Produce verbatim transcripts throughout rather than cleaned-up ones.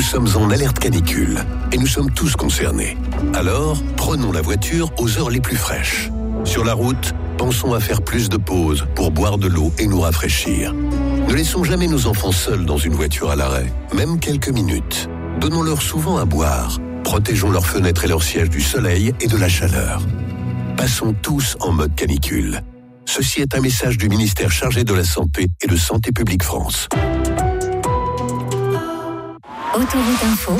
Nous sommes en alerte canicule et nous sommes tous concernés. Alors, prenons la voiture aux heures les plus fraîches. Sur la route, pensons à faire plus de pauses pour boire de l'eau et nous rafraîchir. Ne laissons jamais nos enfants seuls dans une voiture à l'arrêt, même quelques minutes. Donnons-leur souvent à boire. Protégeons leurs fenêtres et leurs sièges du soleil et de la chaleur. Passons tous en mode canicule. Ceci est un message du ministère chargé de la Santé et de Santé publique France. Autoroute Info.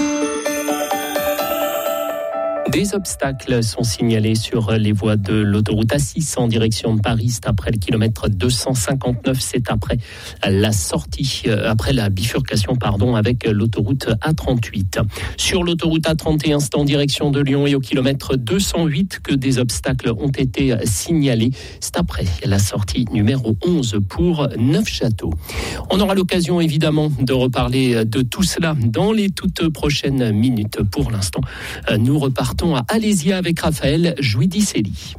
Des obstacles sont signalés sur les voies de l'autoroute A six en direction de Paris. C'est après le kilomètre deux cent cinquante-neuf. C'est après la sortie, après la bifurcation, pardon, avec l'autoroute A trente-huit. Sur l'autoroute A trente et un, c'est en direction de Lyon et au kilomètre deux cent huit que des obstacles ont été signalés. C'est après la sortie numéro onze pour Neufchâteau. On aura l'occasion évidemment de reparler de tout cela dans les toutes prochaines minutes. Pour l'instant, nous repartons à Alésia avec Raphaël Jouidicelli.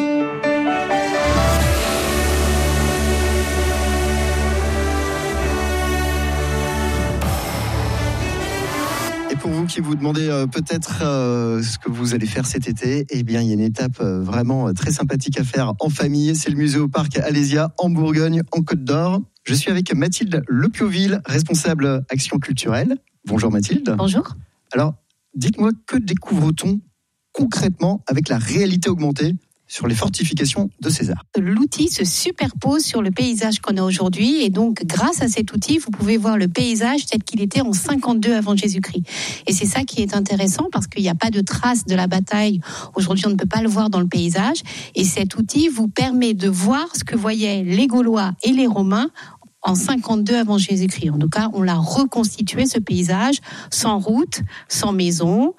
Et pour vous qui vous demandez euh, peut-être euh, ce que vous allez faire cet été, eh bien il y a une étape euh, vraiment très sympathique à faire en famille. C'est le musée au parc Alésia en Bourgogne, en Côte d'Or. Je suis avec Mathilde Lepioville, responsable action culturelle. Bonjour Mathilde. Bonjour. Alors, dites-moi, que découvre-t-on concrètement avec la réalité augmentée sur les fortifications de César? L'outil se superpose sur le paysage qu'on a aujourd'hui et donc grâce à cet outil, vous pouvez voir le paysage tel qu'il était en cinquante-deux avant Jésus-Christ. Et c'est ça qui est intéressant parce qu'il n'y a pas de traces de la bataille. Aujourd'hui, on ne peut pas le voir dans le paysage et cet outil vous permet de voir ce que voyaient les Gaulois et les Romains en cinquante-deux avant Jésus-Christ. En tout cas, on l'a reconstitué, ce paysage, sans route, sans maison.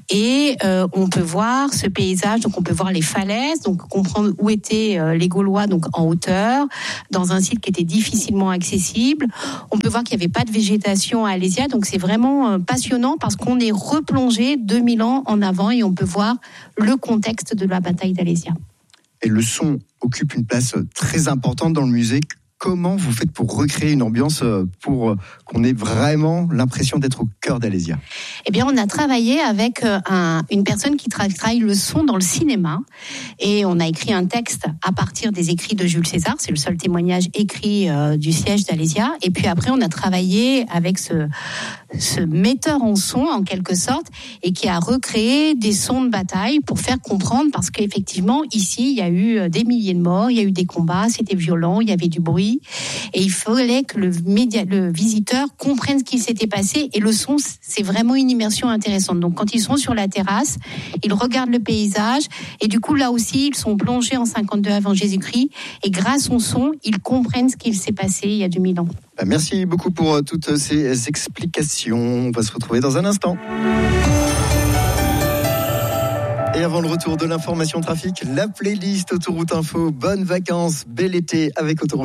Et euh, on peut voir ce paysage, donc on peut voir les falaises, donc comprendre où étaient euh, les Gaulois, donc en hauteur, dans un site qui était difficilement accessible. On peut voir qu'il n'y avait pas de végétation à Alésia, donc c'est vraiment euh, passionnant parce qu'on est replongé deux mille ans en avant et on peut voir le contexte de la bataille d'Alésia. Et le son occupe une place très importante dans le musée. Comment vous faites pour recréer une ambiance pour qu'on ait vraiment l'impression d'être au cœur d'Alésia? Eh bien, on a travaillé avec un, une personne qui tra- travaille le son dans le cinéma et on a écrit un texte à partir des écrits de Jules César. C'est le seul témoignage écrit euh, du siège d'Alésia. Et puis après, on a travaillé avec ce, ce metteur en son, en quelque sorte, et qui a recréé des sons de bataille pour faire comprendre, parce qu'effectivement, ici, il y a eu des milliers de morts, il y a eu des combats, c'était violent, il y avait du bruit. Et il fallait que le, média, le visiteur comprenne ce qui s'était passé. Et le son, c'est vraiment une immersion intéressante. Donc, quand ils sont sur la terrasse, ils regardent le paysage. Et du coup, là aussi, ils sont plongés en cinquante-deux avant Jésus-Christ. Et grâce au son, ils comprennent ce qui s'est passé il y a deux mille ans. Merci beaucoup pour toutes ces explications. On va se retrouver dans un instant. Et avant le retour de l'information trafic, la playlist Autoroute Info. Bonnes vacances, bel été avec Autoroute.